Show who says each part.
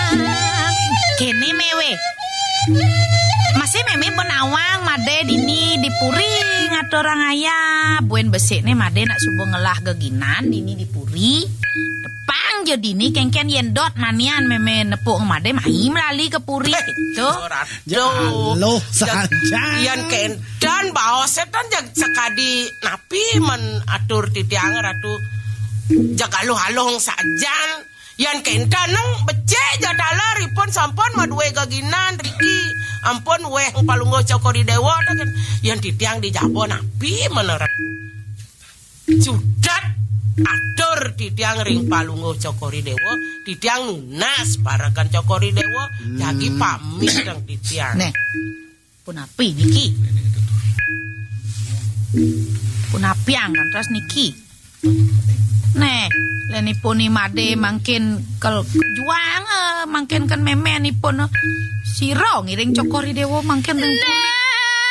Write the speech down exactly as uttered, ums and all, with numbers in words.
Speaker 1: Kene mewe. Masih meme penawang made dini dipuri ngatur orang ayah. Buen besik nih made nak subuh ngelah geginan dini dipuri. Depang jo dini kengken yendot manian meme nepuk made mahi melali ke puri gitu.
Speaker 2: Jalo saja.
Speaker 3: Yan kendan bawa setan jag sekadi napi men atur titiang ratu jaga lu halong sajan. Yan kendan nang becek jadala ripon sampon madue gaginan Riki. Ampun weh palunggo cokori dewa kan. Yan titiang di jabo napi meneret. Judat atur titiang ring palunggo cokori dewa. Titiang nunas parakan cokori dewa. Jagi pamit dang titiang.
Speaker 1: Nih. Punapi niki. Punapi angkan terus niki. Nih, leni puni made mangkin kalau juang mangkin kan meme ni pun siro ngiring cokori dewa mangkin.